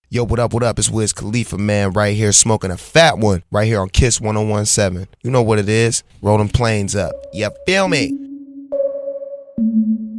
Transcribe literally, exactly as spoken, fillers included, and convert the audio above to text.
Yo, what up, what up? It's Wiz Khalifa, man, right here smoking a fat one right here on Kiss one oh one point seven. You know what it is? Rolling planes up. You feel me?